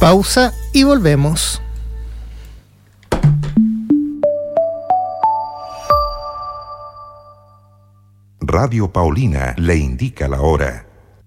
Pausa y volvemos. Radio Paulina le indica la hora.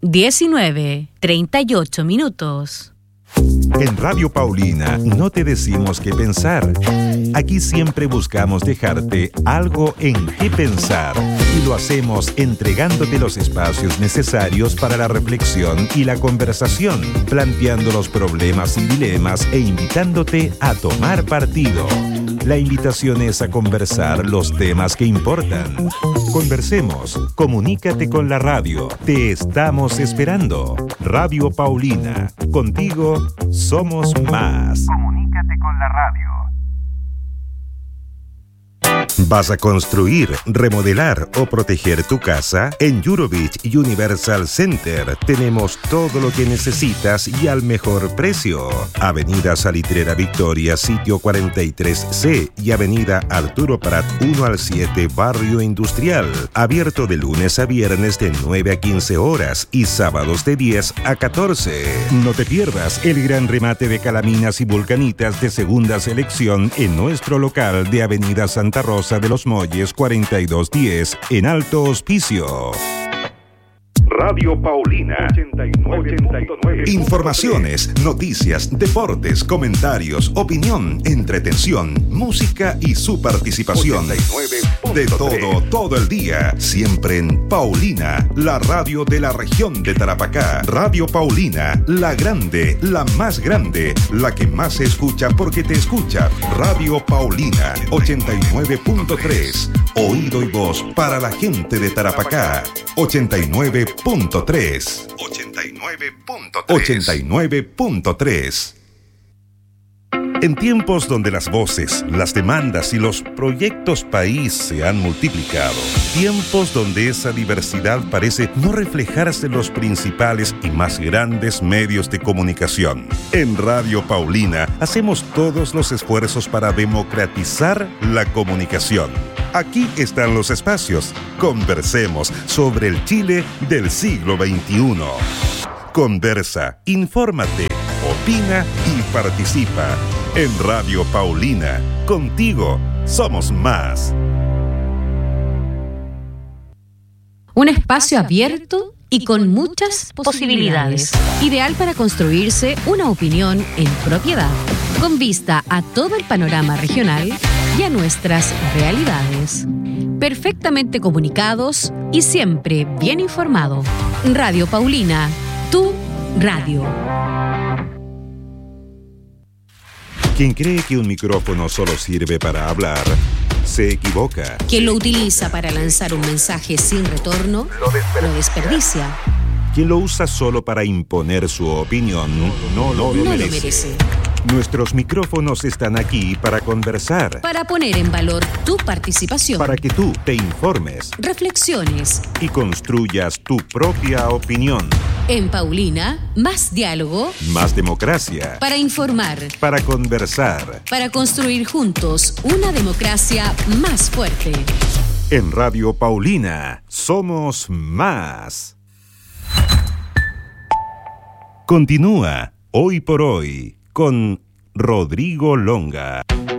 19:38. En Radio Paulina no te decimos qué pensar. Aquí siempre buscamos dejarte algo en qué pensar y lo hacemos entregándote los espacios necesarios para la reflexión y la conversación, planteando los problemas y dilemas e invitándote a tomar partido. La invitación es a conversar los temas que importan. Conversemos, comunícate con la radio. Te estamos esperando. Radio Paulina, contigo somos más. Comunícate con la radio. ¿Vas a construir, remodelar o proteger tu casa? En Eurobich Universal Center tenemos todo lo que necesitas y al mejor precio. Avenida Salitrera Victoria, sitio 43C y Avenida Arturo Prat 1 al 7, Barrio Industrial. Abierto de lunes a viernes de 9 a 15 horas y sábados de 10 a 14. No te pierdas el gran remate de calaminas y vulcanitas de segunda selección en nuestro local de Avenida Santa Rosa de los Molles 4210 en Alto Hospicio. Radio Paulina 89.9. Informaciones, noticias, deportes, comentarios, opinión, entretención, música y su participación. 89.3. De todo el día. Siempre en Paulina, la radio de la región de Tarapacá. Radio Paulina, la grande, la más grande, la que más se escucha porque te escucha. Radio Paulina 89.3. Oído y voz para la gente de Tarapacá. 89.3. 89.3. En tiempos donde las voces, las demandas y los proyectos país se han multiplicado, tiempos donde esa diversidad parece no reflejarse en los principales y más grandes medios de comunicación, en Radio Paulina hacemos todos los esfuerzos para democratizar la comunicación. Aquí están los espacios. Conversemos sobre el Chile del siglo XXI. Conversa, infórmate, opina y participa. En Radio Paulina, contigo somos más. Un espacio abierto y con muchas posibilidades. Ideal para construirse una opinión en propiedad, con vista a todo el panorama regional y a nuestras realidades. Perfectamente comunicados y siempre bien informado. Radio Paulina, tu radio. Quien cree que un micrófono solo sirve para hablar, se equivoca. Quien lo utiliza para lanzar un mensaje sin retorno, lo desperdicia. Quien lo usa solo para imponer su opinión, no lo merece. Nuestros micrófonos están aquí para conversar. Para poner en valor tu participación. Para que tú te informes. Reflexiones. Y construyas tu propia opinión. En Paulina, más diálogo. Más democracia. Para informar. Para conversar. Para construir juntos una democracia más fuerte. En Radio Paulina, somos más. Continúa Hoy por Hoy con Rodrigo Longa.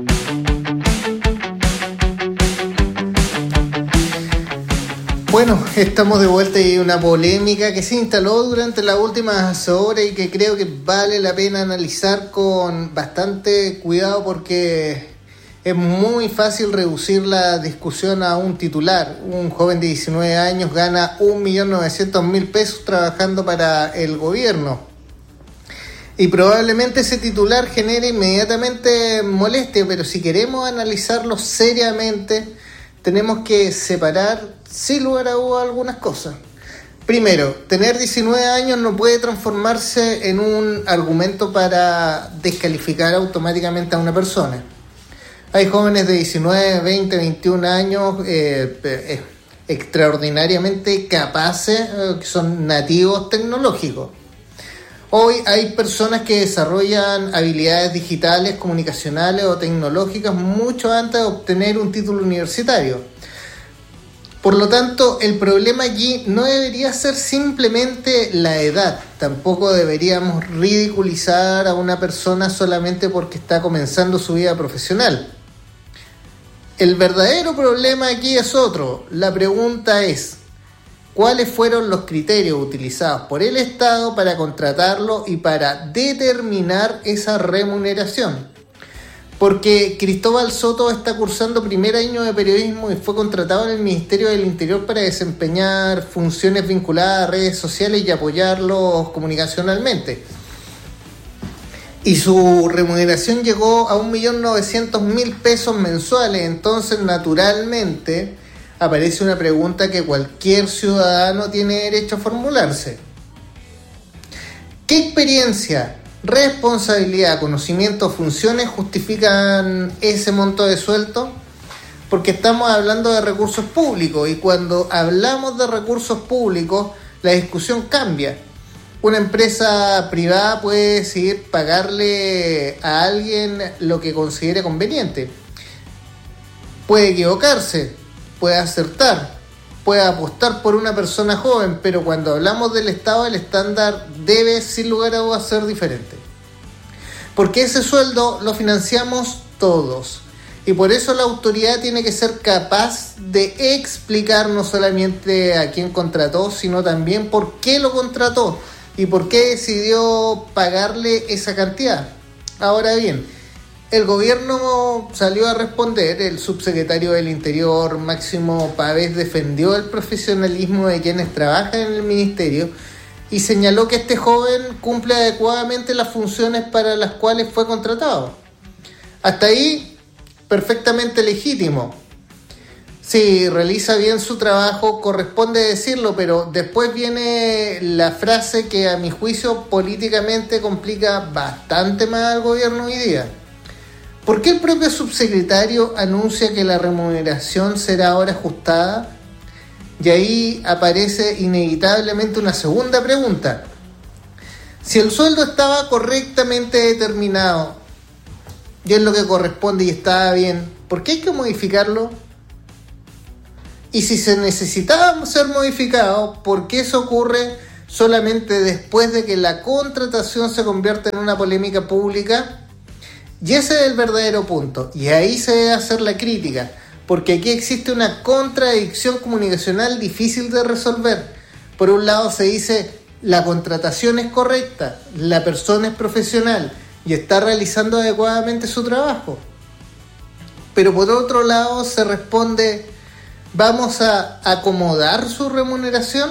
Bueno, estamos de vuelta y hay una polémica que se instaló durante las últimas horas y que creo que vale la pena analizar con bastante cuidado porque es muy fácil reducir la discusión a un titular. Un joven de 19 años gana 1.900.000 pesos trabajando para el gobierno. Y probablemente ese titular genere inmediatamente molestia, pero si queremos analizarlo seriamente, tenemos que separar, sin lugar a dudas, algunas cosas. Primero, tener 19 años no puede transformarse en un argumento para descalificar automáticamente a una persona. Hay jóvenes de 19, 20, 21 años extraordinariamente capaces, que son nativos tecnológicos. Hoy hay personas que desarrollan habilidades digitales, comunicacionales o tecnológicas mucho antes de obtener un título universitario. Por lo tanto, el problema aquí no debería ser simplemente la edad. Tampoco deberíamos ridiculizar a una persona solamente porque está comenzando su vida profesional. El verdadero problema aquí es otro. La pregunta es, ¿cuáles fueron los criterios utilizados por el Estado para contratarlo y para determinar esa remuneración? Porque Cristóbal Soto está cursando primer año de periodismo y fue contratado en el Ministerio del Interior para desempeñar funciones vinculadas a redes sociales y apoyarlos comunicacionalmente. Y su remuneración llegó a 1.900.000 pesos mensuales. Entonces, naturalmente, aparece una pregunta que cualquier ciudadano tiene derecho a formularse. ¿Qué experiencia, responsabilidad, conocimiento, funciones justifican ese monto de sueldo? Porque estamos hablando de recursos públicos y cuando hablamos de recursos públicos la discusión cambia. Una empresa privada puede decidir pagarle a alguien lo que considere conveniente. Puede equivocarse, puede acertar, puede apostar por una persona joven, pero cuando hablamos del Estado, el estándar debe sin lugar a dudas ser diferente. Porque ese sueldo lo financiamos todos. Y por eso la autoridad tiene que ser capaz de explicar no solamente a quién contrató, sino también por qué lo contrató y por qué decidió pagarle esa cantidad. Ahora bien, el gobierno salió a responder, el subsecretario del Interior, Máximo Pavés, defendió el profesionalismo de quienes trabajan en el ministerio y señaló que este joven cumple adecuadamente las funciones para las cuales fue contratado. Hasta ahí, perfectamente legítimo. Si realiza bien su trabajo, corresponde decirlo, pero después viene la frase que a mi juicio políticamente complica bastante más al gobierno hoy día. ¿Por qué el propio subsecretario anuncia que la remuneración será ahora ajustada? Y ahí aparece inevitablemente una segunda pregunta. Si el sueldo estaba correctamente determinado y es lo que corresponde y estaba bien, ¿por qué hay que modificarlo? Y si se necesitaba ser modificado, ¿por qué eso ocurre solamente después de que la contratación se convierta en una polémica pública? Y ese es el verdadero punto. Y ahí se debe hacer la crítica, porque aquí existe una contradicción comunicacional difícil de resolver. Por un lado se dice, la contratación es correcta, la persona es profesional y está realizando adecuadamente su trabajo. Pero por otro lado se responde, ¿vamos a acomodar su remuneración?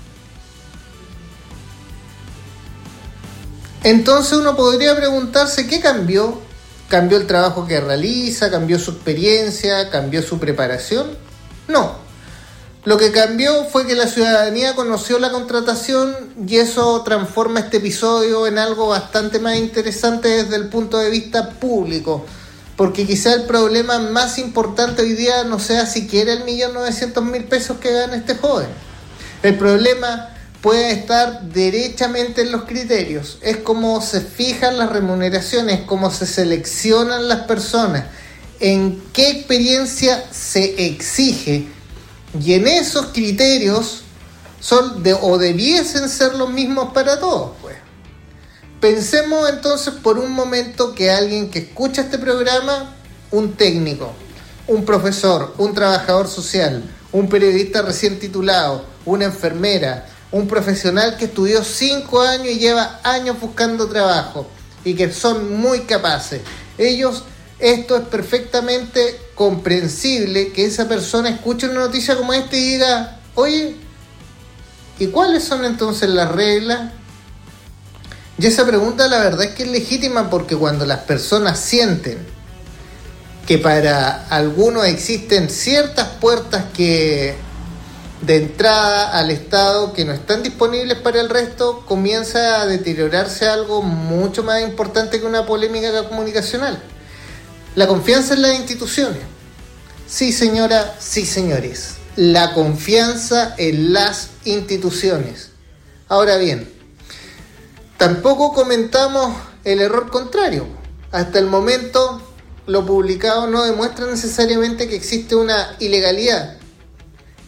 Entonces uno podría preguntarse, ¿qué cambió? ¿Cambió el trabajo que realiza? ¿Cambió su experiencia? ¿Cambió su preparación? No. Lo que cambió fue que la ciudadanía conoció la contratación y eso transforma este episodio en algo bastante más interesante desde el punto de vista público. Porque quizá el problema más importante hoy día no sea siquiera el 1.900.000 pesos que gana este joven. El problema puede estar derechamente en los criterios. Es cómo se fijan las remuneraciones, cómo se seleccionan las personas, en qué experiencia se exige. Y en esos criterios son o debiesen ser los mismos para todos, pues. Pensemos entonces por un momento que alguien que escucha este programa, un técnico, un profesor, un trabajador social, un periodista recién titulado, una enfermera, un profesional que estudió 5 años y lleva años buscando trabajo y que son muy capaces. Esto es perfectamente comprensible que esa persona escuche una noticia como esta y diga, oye, ¿y cuáles son entonces las reglas? Y esa pregunta la verdad es que es legítima porque cuando las personas sienten que para algunos existen ciertas puertas que de entrada al Estado que no están disponibles para el resto, comienza a deteriorarse algo mucho más importante que una polémica comunicacional. La confianza en las instituciones. Sí, señora, sí, señores. La confianza en las instituciones. Ahora bien, tampoco comentamos el error contrario. Hasta el momento, lo publicado no demuestra necesariamente que existe una ilegalidad.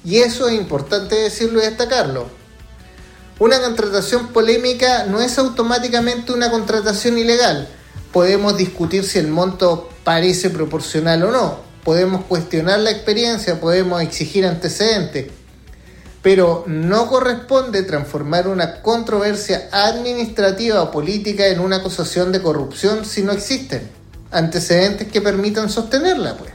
Y eso es importante decirlo y destacarlo. Una contratación polémica no es automáticamente una contratación ilegal. Podemos discutir si el monto parece proporcional o no. Podemos cuestionar la experiencia, podemos exigir antecedentes. Pero no corresponde transformar una controversia administrativa o política en una acusación de corrupción si no existen antecedentes que permitan sostenerla, pues.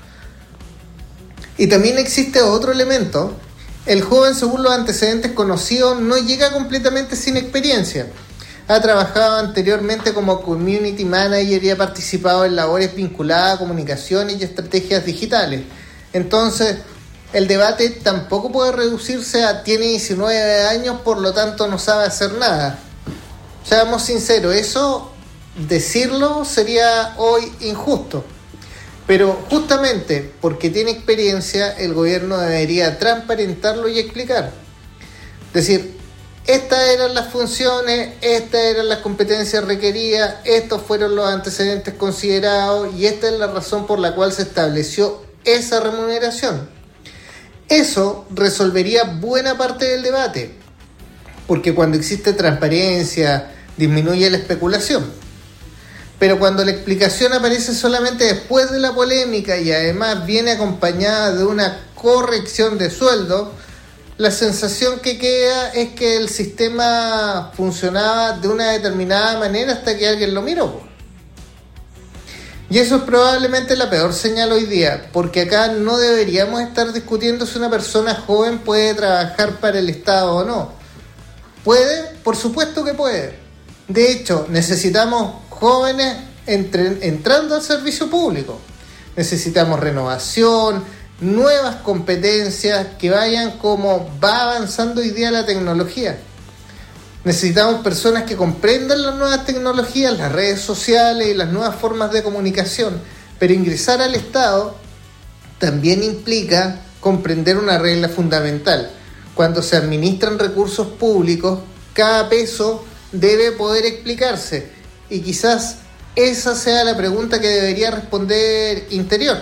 Y también existe otro elemento. El joven, según los antecedentes conocidos, no llega completamente sin experiencia. Ha trabajado anteriormente como community manager y ha participado en labores vinculadas a comunicaciones y estrategias digitales. Entonces, el debate tampoco puede reducirse a tiene 19 años, por lo tanto no sabe hacer nada. Seamos sinceros, eso decirlo sería hoy injusto. Pero justamente porque tiene experiencia, el gobierno debería transparentarlo y explicar. Decir, estas eran las funciones, estas eran las competencias requeridas, estos fueron los antecedentes considerados y esta es la razón por la cual se estableció esa remuneración. Eso resolvería buena parte del debate, porque cuando existe transparencia disminuye la especulación. Pero cuando la explicación aparece solamente después de la polémica y además viene acompañada de una corrección de sueldo, la sensación que queda es que el sistema funcionaba de una determinada manera hasta que alguien lo miró. Y eso es probablemente la peor señal hoy día, porque acá no deberíamos estar discutiendo si una persona joven puede trabajar para el Estado o no. ¿Puede? Por supuesto que puede. De hecho, necesitamos jóvenes entrando al servicio público. Necesitamos renovación, nuevas competencias que vayan como va avanzando hoy día la tecnología. Necesitamos personas que comprendan las nuevas tecnologías, las redes sociales y las nuevas formas de comunicación. Pero ingresar al Estado también implica comprender una regla fundamental. Cuando se administran recursos públicos, cada peso debe poder explicarse. Y quizás esa sea la pregunta que debería responder Interior.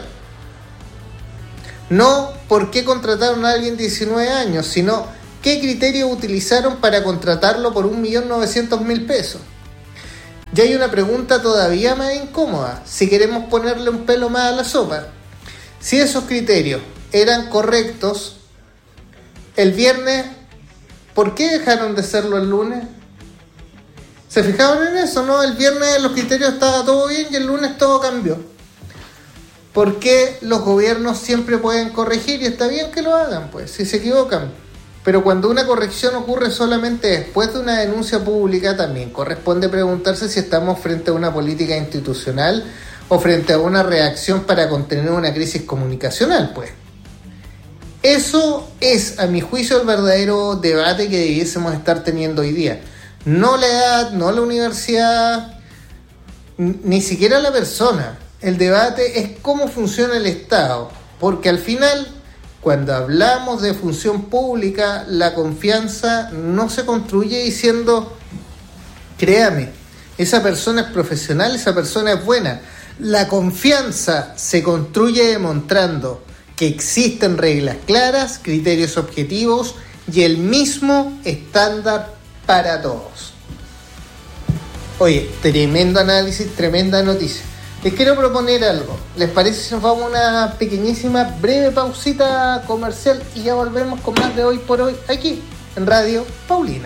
No por qué contrataron a alguien de 19 años, sino ¿qué criterios utilizaron para contratarlo por 1.900.000 pesos? Y hay una pregunta todavía más incómoda, si queremos ponerle un pelo más a la sopa. Si esos criterios eran correctos, el viernes, ¿por qué dejaron de serlo el lunes? ¿Se fijaron en eso, no? El viernes los criterios estaban todo bien y el lunes todo cambió. ¿Por qué los gobiernos siempre pueden corregir? Y está bien que lo hagan, pues, si se equivocan. Pero cuando una corrección ocurre solamente después de una denuncia pública, también corresponde preguntarse si estamos frente a una política institucional o frente a una reacción para contener una crisis comunicacional, pues. Eso es, a mi juicio, el verdadero debate que debiésemos estar teniendo hoy día. No la edad, no la universidad, ni siquiera la persona. El debate es cómo funciona el Estado, porque al final, cuando hablamos de función pública, la confianza no se construye diciendo, créame, esa persona es profesional, esa persona es buena. La confianza se construye demostrando que existen reglas claras, criterios objetivos y el mismo estándar para todos. Oye, tremendo análisis, tremenda noticia. Les quiero proponer algo. ¿Les parece si nos vamos a una pequeñísima, breve pausita comercial y ya volvemos con más de Hoy por Hoy aquí en Radio Paulina?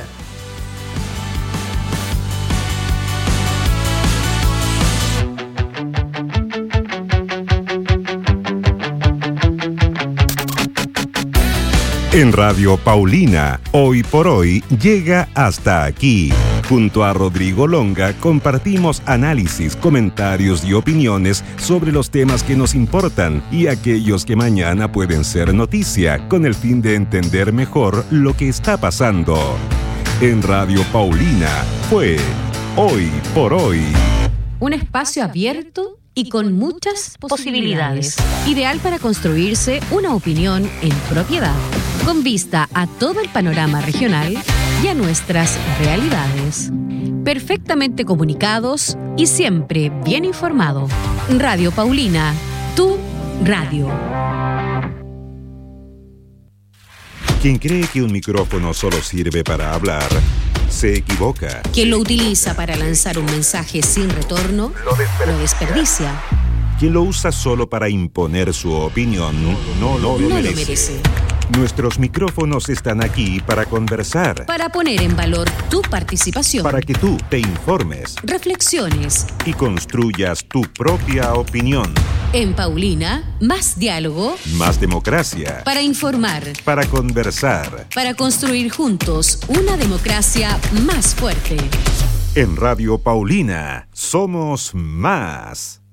En Radio Paulina, Hoy por Hoy llega hasta aquí. Junto a Rodrigo Longa compartimos análisis, comentarios y opiniones sobre los temas que nos importan y aquellos que mañana pueden ser noticia, con el fin de entender mejor lo que está pasando. En Radio Paulina fue Hoy por Hoy. Un espacio abierto y con muchas posibilidades. Ideal para construirse una opinión en propiedad, con vista a todo el panorama regional y a nuestras realidades. Perfectamente comunicados y siempre bien informado. Radio Paulina, tu radio. Quien cree que un micrófono solo sirve para hablar, se equivoca. Quien lo utiliza para lanzar un mensaje sin retorno, lo desperdicia. Quien lo usa solo para imponer su opinión, no lo merece. Nuestros micrófonos están aquí para conversar. Para poner en valor tu participación. Para que tú te informes. Reflexiones. Y construyas tu propia opinión. En Paulina, más diálogo. Más democracia. Para informar. Para conversar. Para construir juntos una democracia más fuerte. En Radio Paulina, somos más.